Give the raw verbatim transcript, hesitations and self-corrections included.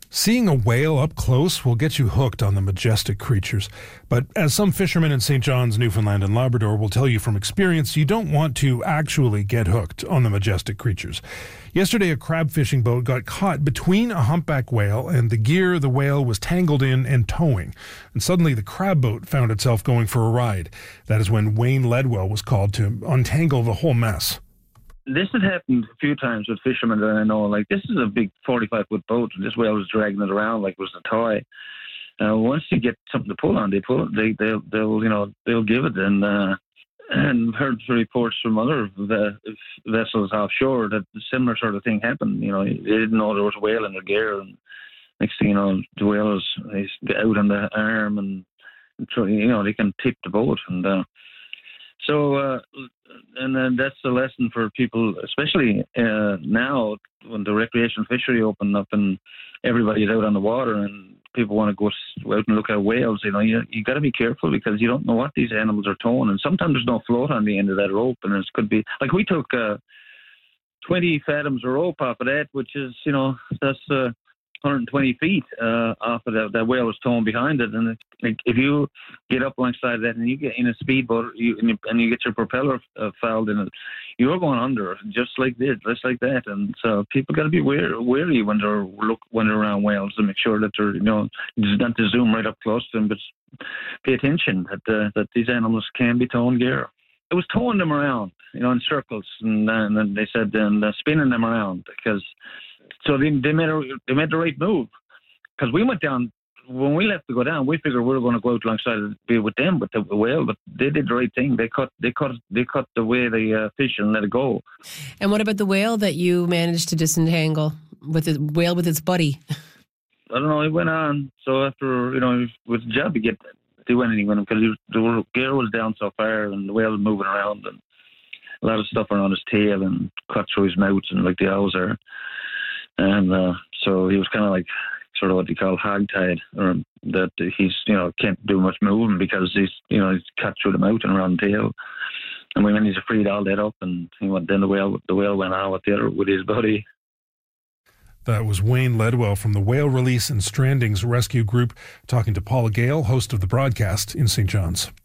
Seeing a whale up close will get you hooked on the majestic creatures. But as some fishermen in Saint John's, Newfoundland and Labrador will tell you from experience, you don't want to actually get hooked on the majestic creatures. Yesterday, a crab fishing boat got caught between a humpback whale and the gear the whale was tangled in and towing. And suddenly the crab boat found itself going for a ride. That is when Wayne Ledwell was called to untangle the whole mess. This had happened a few times with fishermen that I know. Like, this is a big forty-five foot boat, and this whale was dragging it around like it was a toy. Uh, once you get something to pull on, they pull it. They, they'll, they'll, you know, they'll give it. And uh, and heard reports from other v- vessels offshore that a similar sort of thing happened. You know, they didn't know there was a whale in their gear, and next thing you know, the whale is he's out on the arm, and you know they can tip the boat, and uh, so. Uh, And then that's the lesson for people, especially uh, now when the recreation fishery opened up and everybody's out on the water and people want to go out and look at whales. You know, you you got to be careful because you don't know what these animals are towing, and sometimes there's no float on the end of that rope, and it could be like we took uh, twenty fathoms of rope off of that, which is you know that's uh, one hundred twenty feet uh, off of that. That whale was towing behind it, and it, like, if you get up alongside that and you get in a speedboat, you and, you and you get your propeller uh, fouled in it, you're going under just like this, just like that. And so people got to be wary, wary when they're look when they're around whales to make sure that they're you know not to zoom right up close to them, but pay attention that uh, that these animals can be towing gear. It was towing them around, you know, in circles, and, and then they said and uh, spinning them around because. So they, they made a, they made the right move because we went down when we left to go down. We figured we were going to go out alongside and be with them with the whale, but they did the right thing. They cut they cut they cut the way the uh, fish and let it go. And what about the whale that you managed to disentangle with the whale with its buddy? I don't know. It went on. So after you know, it was a job to get do anything with him because the gear was down so far and the whale was moving around and a lot of stuff around his tail and cut through his mouth and like the owls are. And uh, so he was kind of like sort of what you call hog-tied, or that he's, you know, can't do much moving because he's, you know, he's cut through the mouth and around the tail. And we managed to free all that up, and he went, then the whale, the whale went on with the other, with his buddy. That was Wayne Ledwell from the Whale Release and Strandings Rescue Group talking to Paula Gale, host of the broadcast in Saint John's.